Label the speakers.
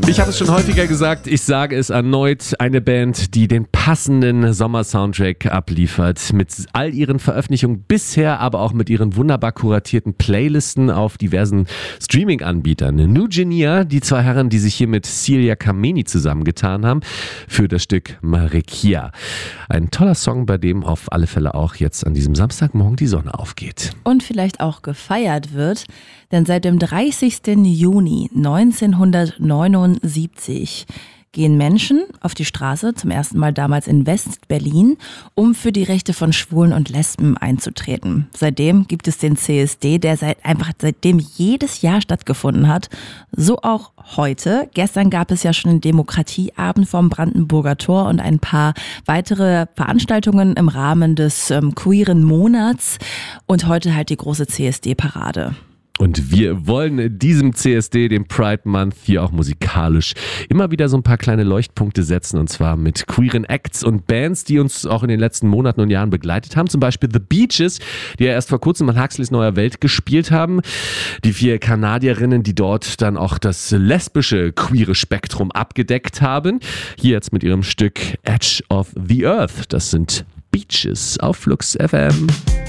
Speaker 1: Ich habe es schon häufiger gesagt, ich sage es erneut, eine Band, die den passenden Sommer-Soundtrack abliefert, mit all ihren Veröffentlichungen bisher, aber auch mit ihren wunderbar kuratierten Playlisten auf diversen Streaming-Anbietern. New Genia, die zwei Herren, die sich hier mit Celia Kameni zusammengetan haben, für das Stück Marikia. Ein toller Song, bei dem auf alle Fälle auch jetzt an diesem Samstagmorgen die Sonne aufgeht.
Speaker 2: Und vielleicht auch gefeiert wird, denn seit dem 30. Juni 1979 gehen Menschen auf die Straße, zum ersten Mal damals in West-Berlin, um für die Rechte von Schwulen und Lesben einzutreten. Seitdem gibt es den CSD, der seitdem jedes Jahr stattgefunden hat. So auch heute. Gestern gab es ja schon den Demokratieabend vom Brandenburger Tor und ein paar weitere Veranstaltungen im Rahmen des queeren Monats. Und heute halt die große CSD-Parade.
Speaker 1: Und wir wollen diesem CSD, dem Pride Month, hier auch musikalisch immer wieder so ein paar kleine Leuchtpunkte setzen, und zwar mit queeren Acts und Bands, die uns auch in den letzten Monaten und Jahren begleitet haben. Zum Beispiel The Beaches, die ja erst vor kurzem an Huxleys Neuer Welt gespielt haben. Die 4 Kanadierinnen, die dort dann auch das lesbische queere Spektrum abgedeckt haben. Hier jetzt mit ihrem Stück Edge of the Earth. Das sind Beaches auf Flux FM.